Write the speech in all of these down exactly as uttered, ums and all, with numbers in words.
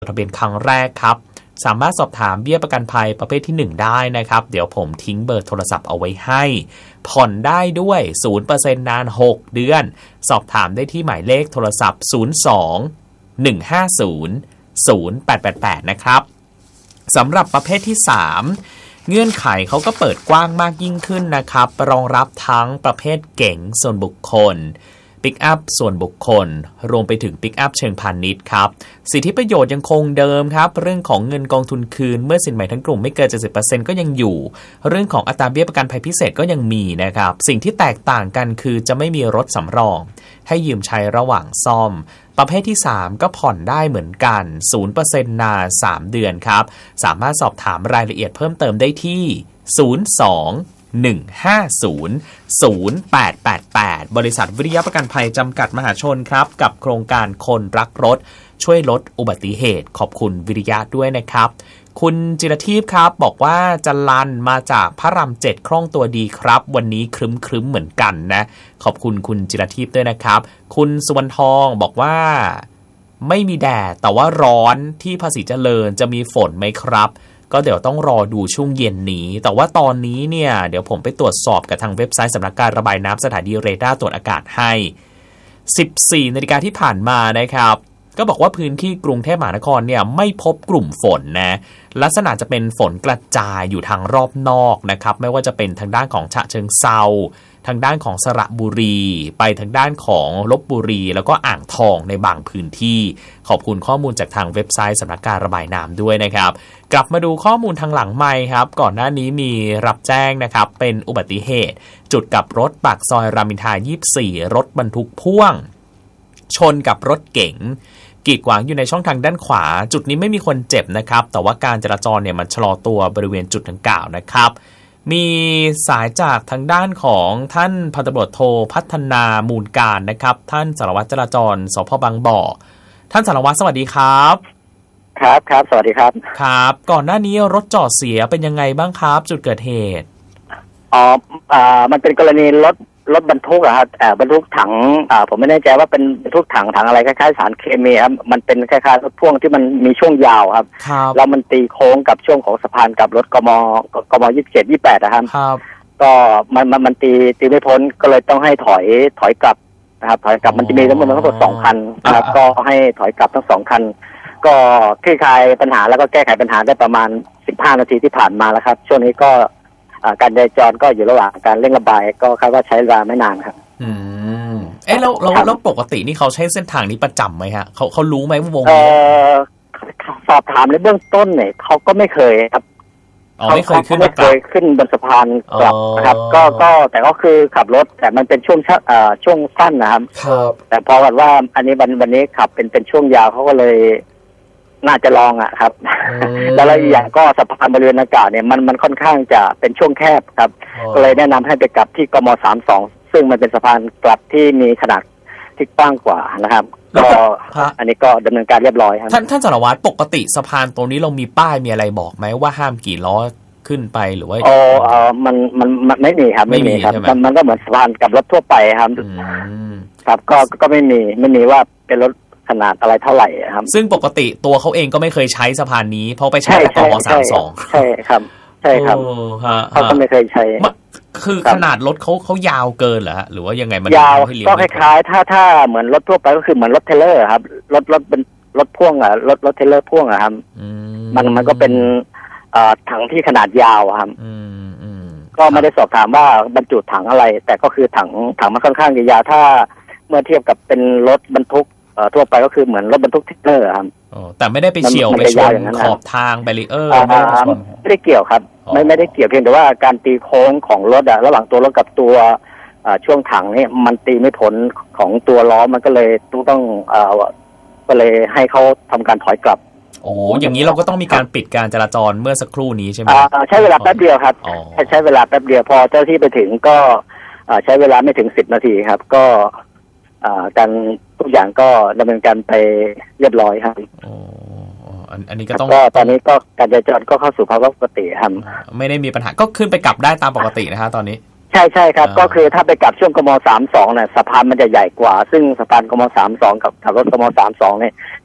ทะเบียนครั้งแรกครับสามารถสอบถามเบี้ยประกันภัยประเภทที่หนึ่งได้นะครับเดี๋ยวผมทิ้งเบอร์โทรศัพท์เอาไว้ให้ผ่อนได้ด้วย ศูนย์เปอร์เซ็นต์ นานหกเดือนสอบถามได้ที่หมายเลขโทรศัพท์ศูนย์ สอง หนึ่ง ห้า ศูนย์ ศูนย์ แปด แปด แปดนะครับสำหรับประเภทที่สามเงื่อนไขเขาก็เปิดกว้างมากยิ่งขึ้นนะครับรองรับทั้งประเภทเก๋งส่วนบุคคลปิกอัพส่วนบุคคลรวมไปถึงปิกอัพเชิงพาณิชย์ครับสิทธิประโยชน์ยังคงเดิมครับเรื่องของเงินกองทุนคืนเมื่อสินใหม่ทั้งกลุ่มไม่เกิน เจ็ดสิบเปอร์เซ็นต์ ก็ยังอยู่เรื่องของอัตราเบี้ยประกันภัยพิเศษก็ยังมีนะครับสิ่งที่แตกต่างกันคือจะไม่มีรถสำรองให้ยืมใช้ระหว่างซ่อมประเภทที่สามก็ผ่อนได้เหมือนกัน ศูนย์เปอร์เซ็นต์ นานสามเดือนครับสามารถสอบถามรายละเอียดเพิ่มเติมได้ที่ศูนย์ สอง หนึ่ง ห้า ศูนย์ ศูนย์ แปด แปด แปดบริษัทวิริยะประกันภัยจำกัดมหาชนครับกับโครงการคนรักรถช่วยลดอุบัติเหตุขอบคุณวิริยะด้วยนะครับคุณจิรทีพครับบอกว่าจันลันมาจากพระรามเจ็ดคล่องตัวดีครับวันนี้ครึ้มครึ้มเหมือนกันนะขอบคุณคุณจิรทีพด้วยนะครับคุณสุวรรณทองบอกว่าไม่มีแดดแต่ว่าร้อนที่ภาษีเจริญจะมีฝนไหมครับก็เดี๋ยวต้องรอดูช่วงเย็นนี้แต่ว่าตอนนี้เนี่ยเดี๋ยวผมไปตรวจสอบกับทางเว็บไซต์สำนักการระบายน้ำสถานีเรดาร์ตรวจอากาศให้ สิบสี่นาฬิกาที่ผ่านมานะครับก็บอกว่าพื้นที่กรุงเทพมหานครเนี่ยไม่พบกลุ่มฝนนะลักษณะจะเป็นฝนกระจายอยู่ทางรอบนอกนะครับไม่ว่าจะเป็นทางด้านของฉะเชิงเทราทางด้านของสระบุรีไปทางด้านของลพบุรีแล้วก็อ่างทองในบางพื้นที่ขอบคุณข้อมูลจากทางเว็บไซต์สำนักการระบายน้ำด้วยนะครับกลับมาดูข้อมูลทางหลังไมค์ครับก่อนหน้านี้มีรับแจ้งนะครับเป็นอุบัติเหตุจุดกับรถปากซอยรามอินทรายี่สิบสี่รถบรรทุกพ่วงชนกับรถเก๋งกีดขวางอยู่ในช่องทางด้านขวาจุดนี้ไม่มีคนเจ็บนะครับแต่ว่าการจราจรเนี่ยมันชะลอตัวบริเวณจุดดังกล่าวนะครับมีสายจากทางด้านของท่านพันตำรวจโทพัฒนามูลการนะครับท่านสารวัตรจราจรสภ.บางบ่อท่านสารวัตรสวัสดีครับครับครับสวัสดีครับครับก่อนหน้านี้รถจอดเสียเป็นยังไงบ้างครับจุดเกิดเหตุอ๋ออ่ามันเป็นกรณีรถรถบรรทุกอะครับเอ่อบรรทุกถังอ่าผมไม่แน่ใจว่าเป็นบรรทุกถังถังอะไรคล้ายๆสารเคมีครับมันเป็นคล้ายๆรถพ่วงที่มันมีช่วงยาวครับแล้วมันตีโค้งกับช่วงของสะพานกับรถกมกมยี่สิบเจ็ด ยี่สิบแปดนะครับก็มันมันมันตีตีไม่พ้นก็เลยต้องให้ถอยถอยกลับนะครับถอยกลับมันจะมีทั้งหมดทั้งหมดสองคันนะครับก็ให้ถอยกลับทั้งสองคันก็คลี่คลายปัญหาแล้วก็แก้ไขปัญหาได้ประมาณสิบห้านาทีที่ผ่านมาแล้วครับช่วงนี้ก็การจราจรก็อยู่ระหว่างการเร่งระบายก็คาดว่าใช้เวลาไม่นานครับอืมเอ๊ะแล้วแล้วแล้วปกตินี่เขาใช้เส้นทางนี้ประจำไหมฮะเขาเขารู้ไหมว่าวงนี้สอบถามในเบื้องต้นเนี่ยเขาก็ไม่เคยครับเขาไม่เคยขึ้นไม่เคยขึ้นบนสะพานกลับนะครับก็ก็แต่ก็คือขับรถแต่มันเป็นช่วงเอ่อช่วงสั้นนะครับแต่พอกันว่าอันนี้วันวันนี้ขับเป็นเป็นช่วงยาวเขาก็เลยน่าจะลองอ่ะครับแล้วอีกอย่างก็สะพานบริเวณอากาศเนี่ยมันมันค่อนข้างจะเป็นช่วงแคบครับก็เลยแนะนำให้ไปกลับที่กมสามสิบสองซึ่งมันเป็นสะพานกลับที่มีขนาดที่กว้างกว่านะครับก็อันนี้ก็ดำเนินการเรียบร้อยครับท่านท่านสารวัตรปกติสะพานตรงนี้เรามีป้ายมีอะไรบอกไหมว่าห้ามกี่ล้อขึ้นไปหรือว่าอ๋อเออมันมันมันไม่มีครับไม่มีครับมันมันก็เหมือนสะพานกับรถทั่วไปครับครับก็ก็ไม่มีไม่มีว่าเป็นรถขนาดอะไรเท่าไหร่ครับซึ่งปกติตัวเขาเองก็ไม่เคยใช้สะพานนี้เพราะไปใช้แต่กมสามสิบสองใช่ครับใช่ครับเขาก็ไม่เคยใช้คือขนาดรถเขาเขายาวเกินเหรอฮะหรือว่ายังไงมันยาวก็คล้ายๆถ้าถ้าเหมือนรถทั่วไปก็คือเหมือนรถเทเลอร์ครับรถรถเป็นรถพ่วงอ่ะรถรถเทเลอร์พ่วงอ่ะครับมันมันก็เป็นถังที่ขนาดยาวครับก็ไม่ได้สอบถามว่าบรรจุถังอะไรแต่ก็คือถังถังมันค่อนข้างยาวถ้าเมื่อเทียบกับเป็นรถบรรทุกทั่วไปก็คือเหมือนรถบรรทุกเทรลเลอร์ครับแต่ไม่ได้ไปเฉี่ยวไปชนขอบทางแบรีเออร์ไม่ได้เกี่ยวครับไม่ไม่ได้เกี่ยวเพียงแต่ว่าการตีโค้งของรถอะระหว่างตัวรถกับตัวช่วงถังนี่มันตีไม่พ้นของตัวล้อมันก็เลยต้องต้องก็เลยให้เขาทำการถอยกลับโอ้อย่างนี้เราก็ต้องมีการปิดการจราจรเมื่อสักครู่นี้ใช่ไหมใช้เวลาแป๊บเดียวครับใช้เวลาแป๊บเดียวพอเจ้าที่ไปถึงก็ใช้เวลาไม่ถึงสิบนาทีครับก็การทุกอย่างก็ดำเนินการไปเรียบร้อยครับอ๋ออันนี้ก็ต้องก็ตอนนี้ก็การจราจรก็เข้าสู่ภาวะปกติครับไม่ได้มีปัญหาก็ขึ้นไปกลับได้ตามปกตินะฮะตอนนี้ใช่ใช่ครับก็คือถ้าไปกลับช่วงกมสามสิบสองเนี่ยสะพานมันจะใหญ่กว่าซึ่งสะพานกมสามสิบสองกับขับรถกมสามสิบสองเนี่ย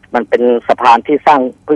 มันเป็นสะพานที่สร้าง